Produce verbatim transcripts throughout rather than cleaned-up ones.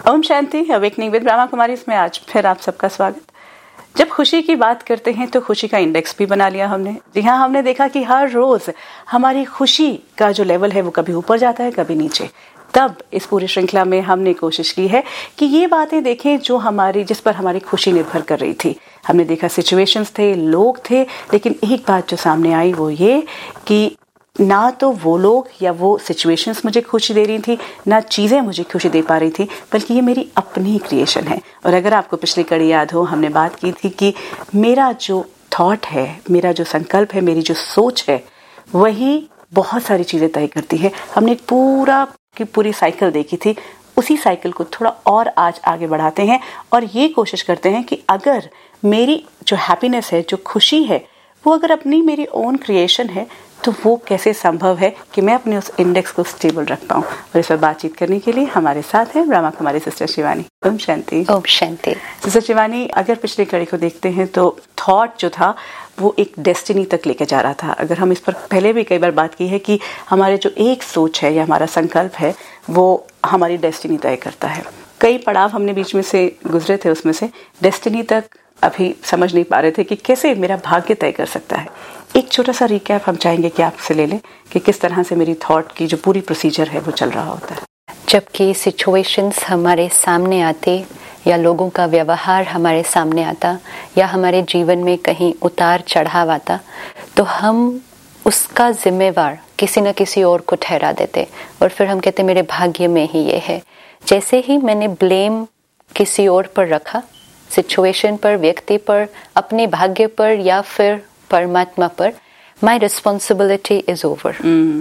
Om Shanti. Awakening with Brahma Kumari इसमें आज फिर आप सबका स्वागत। जब खुशी की बात करते हैं तो खुशी का इंडेक्स भी बना लिया हमने। जी हाँ, हमने देखा कि हर रोज हमारी खुशी का जो लेवल है वो कभी ऊपर जाता है कभी नीचे। तब इस पूरी श्रृंखला में हमने कोशिश की है कि ये बातें देखें जो हमारी जिस पर हमारी खुशी निर्भर कर रही थी। हमने देखा सिचुएशंस थे, लोग थे, लेकिन एक बात जो सामने आई वो ये कि ना तो वो लोग या वो सिचुएशंस मुझे खुशी दे रही थी, ना चीज़ें मुझे खुशी दे पा रही थी, बल्कि ये मेरी अपनी क्रिएशन है। और अगर आपको पिछली कड़ी याद हो, हमने बात की थी कि मेरा जो थॉट है, मेरा जो संकल्प है, मेरी जो सोच है, वही बहुत सारी चीज़ें तय करती है। हमने एक पूरा की पूरी साइकिल देखी थी। उसी साइकिल को थोड़ा और आज आगे बढ़ाते हैं और ये कोशिश करते हैं कि अगर मेरी जो हैप्पीनेस है, जो खुशी है, वो अगर अपनी मेरी ओन क्रिएशन है तो वो कैसे संभव है कि मैं अपने उस इंडेक्स को स्टेबल रख पाऊं। और इस पर बातचीत करने के लिए हमारे साथ है ब्रह्मा कुमारी सिस्टर शिवानी। ओम शांति। ओम शांति। सिस्टर शिवानी, अगर पिछली कड़ी को देखते हैं तो थॉट जो था वो एक डेस्टिनी तक लेके जा रहा था। अगर हम इस पर पहले भी कई बार बात की है कि हमारे जो एक सोच है या हमारा संकल्प है वो हमारी डेस्टिनी तय करता है। कई पड़ाव हमने बीच में से गुजरे थे, उसमें से डेस्टिनी तक अभी समझ नहीं पा रहे थे कि कैसे मेरा भाग्य तय कर सकता है। एक छोटा सा रिकैप हम चाहेंगे कि आपसे ले लें कि किस तरह से मेरी थॉट की जो पूरी प्रोसीजर है वो चल रहा होता है। जबकि सिचुएशंस हमारे सामने आते या लोगों का व्यवहार हमारे सामने आता या हमारे जीवन में कहीं उतार चढ़ाव आता, तो हम उसका जिम्मेवार किसी न किसी और को ठहरा देते और फिर हम कहते मेरे भाग्य में ही ये है। जैसे ही मैंने ब्लेम किसी और पर रखा, सिचुएशन पर, व्यक्ति पर, अपने भाग्य पर या फिर परमात्मा पर, माई रिस्पॉन्सिबिलिटी इज ओवर।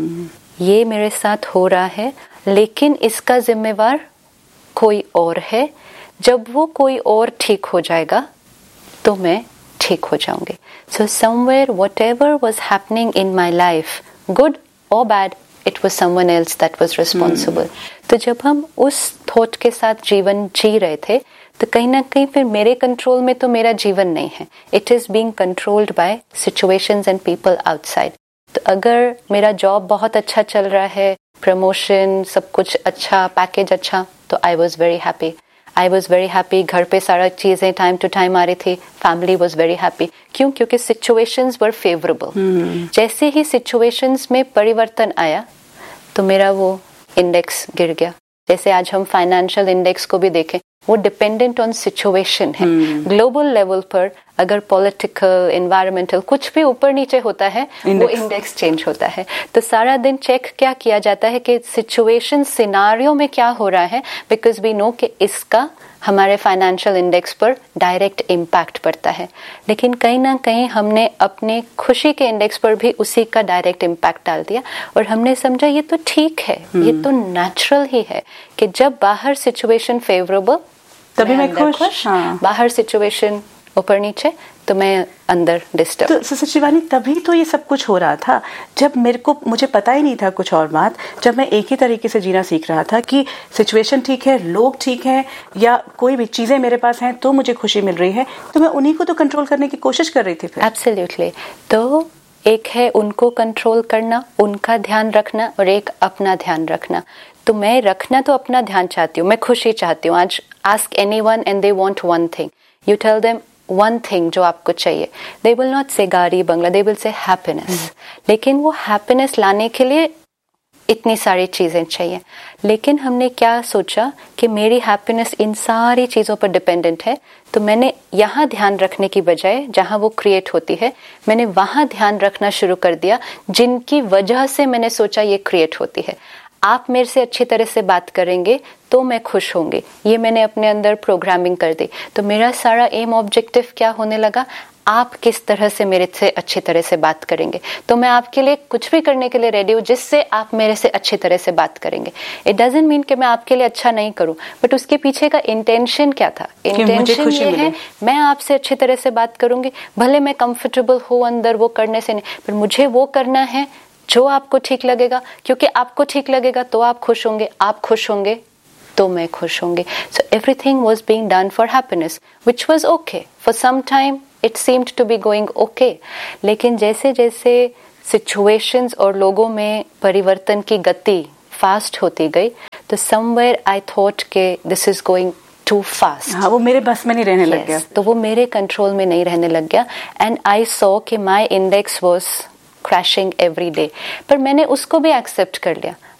ये मेरे साथ हो रहा है, लेकिन इसका जिम्मेवार कोई और है। जब वो कोई और ठीक हो जाएगा तो मैं ठीक हो जाऊंगी। So somewhere whatever was happening in my life, good और bad, it was someone else that was responsible. तो जब हम उस थॉट के साथ जीवन जी रहे थे तो कहीं ना कहीं फिर मेरे कंट्रोल में तो मेरा जीवन नहीं है। It is being controlled by situations and people outside. तो अगर मेरा जॉब बहुत अच्छा चल रहा है, प्रमोशन, सब कुछ अच्छा, पैकेज अच्छा, तो I was very happy. I was very happy. घर पे सारा चीजें टाइम टू टाइम आ रही थी। Family was very happy. क्यों? क्योंकि सिचुएशंस वर फेवरेबल। hmm. जैसे ही सिचुएशंस में परिवर्तन आया तो मेरा वो इंडेक्स गिर गया। जैसे आज हम फाइनेंशियल इंडेक्स को भी देखें, वो डिपेंडेंट ऑन सिचुएशन है। Global hmm. लेवल पर अगर पॉलिटिकल, एनवायरमेंटल कुछ भी ऊपर नीचे होता है, वो इंडेक्स चेंज होता है। तो सारा दिन चेक क्या किया जाता है कि सिचुएशन, सिनारियो में क्या हो रहा है, बिकॉज वी नो कि इसका हमारे फाइनेंशियल इंडेक्स पर डायरेक्ट इम्पैक्ट पड़ता है। लेकिन कहीं ना कहीं हमने अपने खुशी के इंडेक्स पर भी उसी का डायरेक्ट इम्पैक्ट डाल दिया और हमने समझा ये तो ठीक है, ये तो नेचुरल ही है कि जब बाहर सिचुएशन फेवरेबल तभी मैं खुश, खुश हाँ। बाहर सिचुएशन ऊपर नीचे तो मैं अंदर डिस्टर्ब। तो सिस्टर शिवानी, तभी तो ये सब कुछ हो रहा था जब मेरे को मुझे पता ही नहीं था कुछ और बात। जब मैं एक ही तरीके से जीना सीख रहा था कि सिचुएशन ठीक है, लोग ठीक हैं, या कोई भी चीजें मेरे पास हैं तो मुझे खुशी मिल रही है, तो मैं उन्हीं को तो कंट्रोल करने की कोशिश कर रही थी फिर। एब्सोल्युटली। तो एक है उनको कंट्रोल करना, उनका ध्यान रखना, और एक अपना ध्यान रखना। तो मैं रखना तो अपना ध्यान चाहती हूँ, मैं खुशी चाहती हूँ। आज ask anyone and they want one thing, you tell them one thing जो आपको चाहिए। दे विल नॉट से गाड़ी बंगला, दे विल से हैप्पीनेस। लेकिन वो हैप्पीनेस लाने के लिए इतनी सारी चीजें चाहिए। लेकिन हमने क्या सोचा कि मेरी हैप्पीनेस इन सारी चीजों पर डिपेंडेंट है, तो मैंने यहाँ ध्यान रखने की बजाय जहाँ वो क्रिएट होती है, मैंने वहां ध्यान रखना शुरू कर दिया जिनकी वजह से मैंने सोचा ये क्रिएट होती है। आप मेरे से अच्छी तरह से बात करेंगे तो मैं खुश होंगी, ये मैंने अपने अंदर प्रोग्रामिंग कर दी। तो मेरा सारा एम ऑब्जेक्टिव क्या होने लगा, आप किस तरह से मेरे से अच्छी तरह से बात करेंगे, तो मैं आपके लिए कुछ भी करने के लिए रेडी हूँ जिससे आप मेरे से अच्छी तरह से बात करेंगे। इट डजंट मीन कि मैं आपके लिए अच्छा नहीं करूँ, बट उसके पीछे का इंटेंशन क्या था? इंटेंशन ये है मैं आपसे अच्छी तरह से बात करूंगी, भले मैं कंफर्टेबल हूँ अंदर वो करने से नहीं, पर मुझे वो करना है जो आपको ठीक लगेगा, क्योंकि आपको ठीक लगेगा तो आप खुश होंगे, आप खुश होंगे तो मैं खुश होंगी। So everything was being done for happiness, which was okay for some time, it seemed to be going okay. लेकिन जैसे जैसे सिचुएशंस और लोगों में परिवर्तन की गति फास्ट होती गई, तो तो समवेयर आई थॉट के this is going to fast. हाँ, वो मेरे बस में नहीं रहने yes. लग गया, तो वो मेरे कंट्रोल में नहीं रहने लग गया। एंड आई सॉ कि माई index was crashing every day. पर मैंने उसको भी एक्सेप्ट कर लिया।